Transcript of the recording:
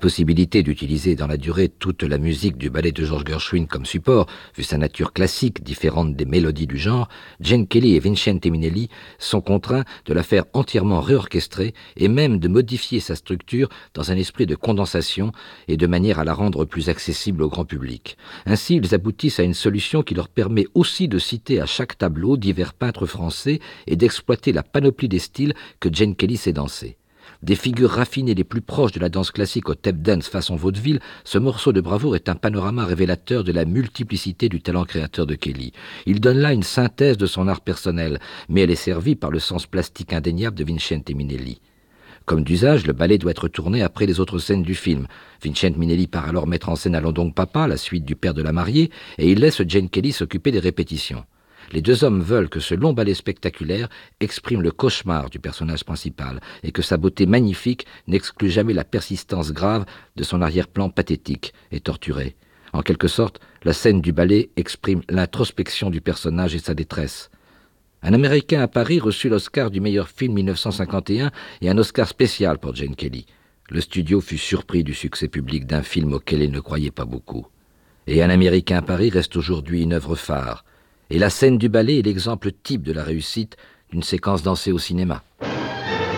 L'impossibilité d'utiliser dans la durée toute la musique du ballet de George Gershwin comme support, vu sa nature classique différente des mélodies du genre, Gene Kelly et Vincente Minnelli sont contraints de la faire entièrement réorchestrer et même de modifier sa structure dans un esprit de condensation et de manière à la rendre plus accessible au grand public. Ainsi, ils aboutissent à une solution qui leur permet aussi de citer à chaque tableau divers peintres français et d'exploiter la panoplie des styles que Gene Kelly sait danser. Des figures raffinées les plus proches de la danse classique au tap dance façon vaudeville, ce morceau de bravoure est un panorama révélateur de la multiplicité du talent créateur de Kelly. Il donne là une synthèse de son art personnel, mais elle est servie par le sens plastique indéniable de Vincente Minnelli. Comme d'usage, le ballet doit être tourné après les autres scènes du film. Vincente Minnelli part alors mettre en scène Allons donc papa, la suite du père de la mariée, et il laisse Gene Kelly s'occuper des répétitions. Les deux hommes veulent que ce long ballet spectaculaire exprime le cauchemar du personnage principal et que sa beauté magnifique n'exclut jamais la persistance grave de son arrière-plan pathétique et torturé. En quelque sorte, la scène du ballet exprime l'introspection du personnage et sa détresse. Un Américain à Paris reçut l'Oscar du meilleur film 1951 et un Oscar spécial pour Gene Kelly. Le studio fut surpris du succès public d'un film auquel il ne croyait pas beaucoup. Et Un Américain à Paris reste aujourd'hui une œuvre phare. Et la scène du ballet est l'exemple type de la réussite d'une séquence dansée au cinéma.